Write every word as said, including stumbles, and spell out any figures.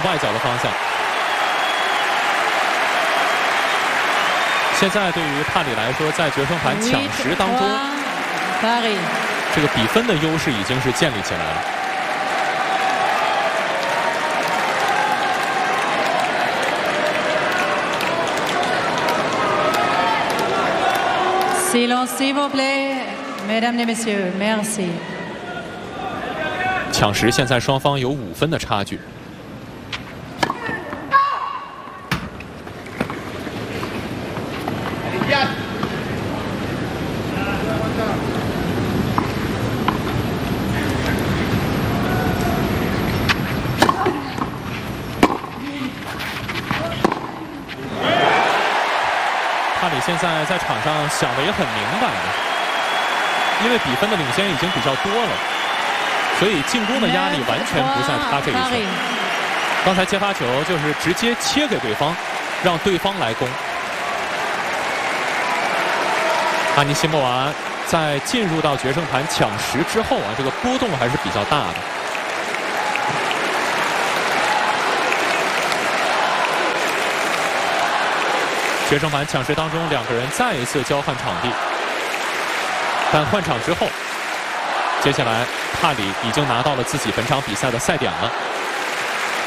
外角的方向。现在对于帕里来说，在决胜盘抢十当中，这个比分的优势已经是建立起来了。 Silence, s'il vous plaît, mesdames et messieurs, merci. 抢十，现在双方有五分的差距。帕里现在在场上想的也很明白了，因为比分的领先已经比较多了，所以进攻的压力完全不在他这一侧。刚才接发球就是直接切给对方，让对方来攻。阿尼西莫娃在进入到决胜盘抢十之后啊，这个波动还是比较大的。 决胜盘抢十当中，两个人再一次交换场地，但换场之后，接下来帕里已经拿到了自己本场比赛的赛点了。